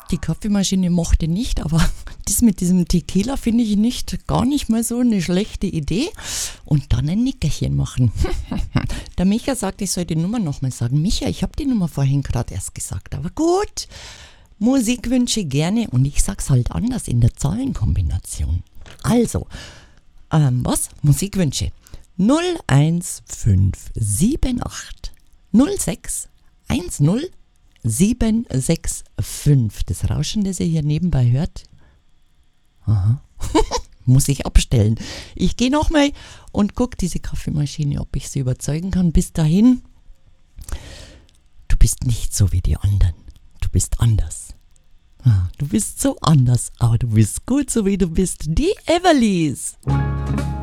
die Kaffeemaschine mochte nicht, aber das mit diesem Tequila finde ich gar nicht mal so eine schlechte Idee. Und dann ein Nickerchen machen. Der Micha sagt, ich soll die Nummer nochmal sagen. Micha, ich habe die Nummer vorhin gerade erst gesagt, aber gut. Musikwünsche gerne und ich sag's halt anders in der Zahlenkombination. Also, Musikwünsche 01578 06 10 765. Das Rauschen, das ihr hier nebenbei hört, muss ich abstellen. Ich gehe nochmal und gucke diese Kaffeemaschine, ob ich sie überzeugen kann. Bis dahin, du bist nicht so wie die anderen. Du bist anders. Du bist so anders, aber du bist gut, so wie du bist. Die Everlys.